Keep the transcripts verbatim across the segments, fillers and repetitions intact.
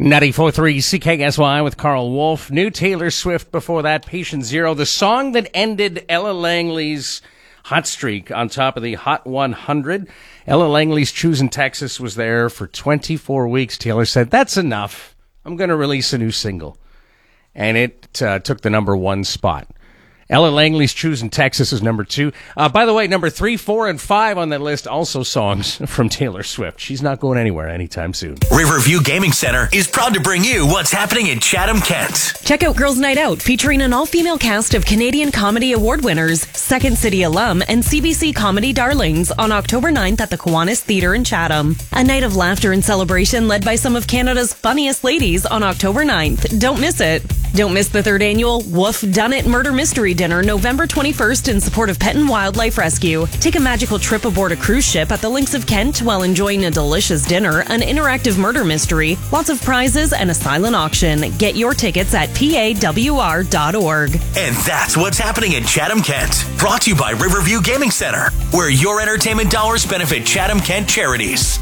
ninety-four point three C K S Y with Carl Wolf. New Taylor Swift before that, Patient Zero, the song that ended Ella Langley's hot streak on top of the Hot one hundred. Ella Langley's Choosing Texas was there for twenty-four weeks. Taylor said, that's enough. I'm going to release a new single. And it uh, took the number one spot. Ella Langley's Choosing Texas is number two. Uh, by the way, number three, four, and five on that list, also songs from Taylor Swift. She's not going anywhere anytime soon. Riverview Gaming Center is proud to bring you what's happening in Chatham, Kent. Check out Girls Night Out, featuring an all-female cast of Canadian Comedy Award winners, Second City alum, and C B C comedy darlings on October ninth at the Kiwanis Theatre in Chatham. A night of laughter and celebration led by some of Canada's funniest ladies on October ninth. Don't miss it. Don't miss the third annual Woof Done It Murder Mystery Dinner November twenty-first in support of Pet and Wildlife Rescue. Take a magical trip aboard a cruise ship at the Links of Kent while enjoying a delicious dinner, an interactive murder mystery, lots of prizes, and a silent auction. Get your tickets at P A W R dot org. And that's what's happening in Chatham, Kent. Brought to you by Riverview Gaming Center, where your entertainment dollars benefit Chatham, Kent charities.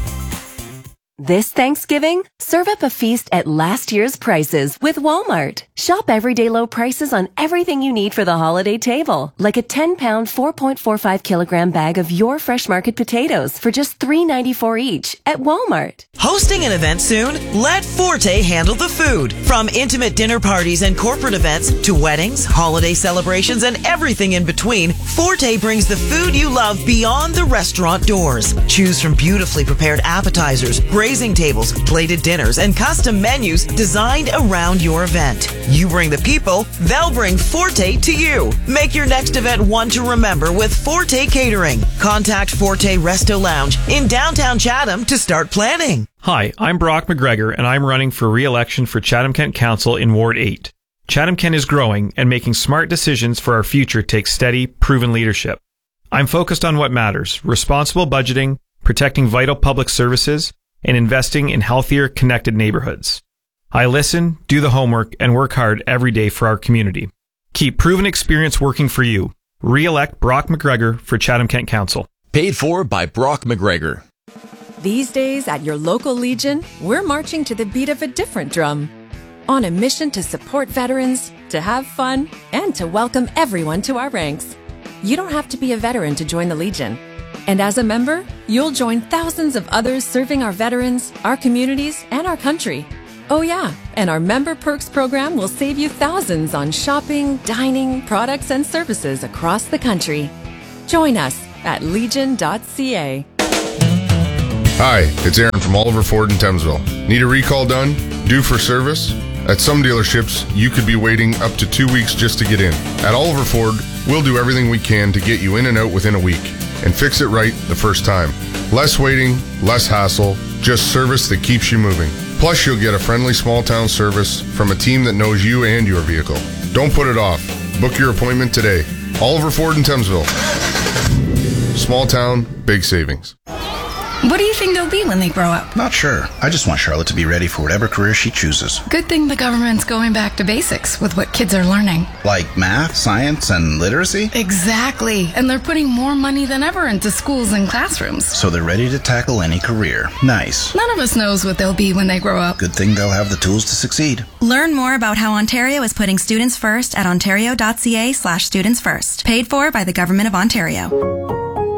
This Thanksgiving, serve up a feast at last year's prices with Walmart. Shop everyday low prices on everything you need for the holiday table, like a ten pound, four point four five kilogram bag of your Fresh Market potatoes for just three ninety-four each at Walmart. Hosting an event soon? Let Forte handle the food. From intimate dinner parties and corporate events to weddings, holiday celebrations, and everything in between, Forte brings the food you love beyond the restaurant doors. Choose from beautifully prepared appetizers, grazing tables, plated dinners, and custom menus designed around your event. You bring the people, they'll bring Forte to you. Make your next event one to remember with Forte Catering. Contact Forte Resto Lounge in downtown Chatham to start planning. Hi, I'm Brock McGregor, and I'm running for re-election for Chatham-Kent Council in Ward eight. Chatham-Kent is growing, and making smart decisions for our future takes steady, proven leadership. I'm focused on what matters: responsible budgeting, protecting vital public services, and investing in healthier, connected neighborhoods. I listen, do the homework, and work hard every day for our community. Keep proven experience working for you. Re-elect Brock McGregor for Chatham-Kent Council. Paid for by Brock McGregor. These days at your local Legion, we're marching to the beat of a different drum. On a mission to support veterans, to have fun, and to welcome everyone to our ranks. You don't have to be a veteran to join the Legion. And as a member, you'll join thousands of others serving our veterans, our communities, and our country. Oh yeah, and our Member Perks program will save you thousands on shopping, dining, products, and services across the country. Join us at legion dot c a. Hi, it's Aaron from Oliver Ford in Thamesville. Need a recall done? Due for service? At some dealerships, you could be waiting up to two weeks just to get in. At Oliver Ford, we'll do everything we can to get you in and out within a week and fix it right the first time. Less waiting, less hassle, just service that keeps you moving. Plus, you'll get a friendly small town service from a team that knows you and your vehicle. Don't put it off. Book your appointment today. Oliver Ford in Thamesville. Small town, big savings. What do you think they'll be when they grow up? Not sure. I just want Charlotte to be ready for whatever career she chooses. Good thing the government's going back to basics with what kids are learning. Like math, science, and literacy? Exactly. And they're putting more money than ever into schools and classrooms. So they're ready to tackle any career. Nice. None of us knows what they'll be when they grow up. Good thing they'll have the tools to succeed. Learn more about how Ontario is putting students first at ontario dot c a slash students first. Paid for by the Government of Ontario.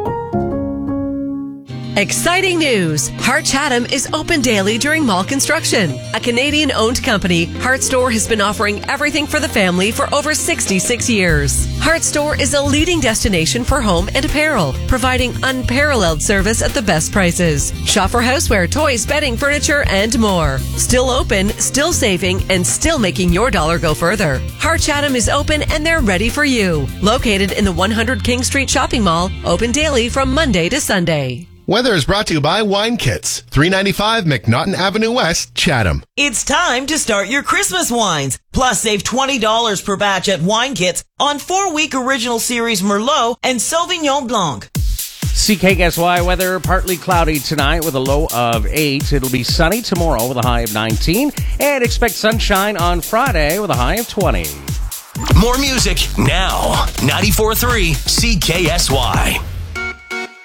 Exciting news! Hart Chatham is open daily during mall construction. A Canadian-owned company, Hart Store has been offering everything for the family for over sixty-six years. Hart Store is a leading destination for home and apparel, providing unparalleled service at the best prices. Shop for houseware, toys, bedding, furniture, and more. Still open, still saving, and still making your dollar go further. Hart Chatham is open and they're ready for you. Located in the one hundred King Street Shopping Mall, open daily from Monday to Sunday. Weather is brought to you by Wine Kits, three ninety-five McNaughton Avenue West, Chatham. It's time to start your Christmas wines. Plus, save twenty dollars per batch at Wine Kits on four-week original series Merlot and Sauvignon Blanc. C K S Y weather, partly cloudy tonight with a low of eight. It'll be sunny tomorrow with a high of nineteen. And expect sunshine on Friday with a high of twenty. More music now. ninety-four point three C K S Y.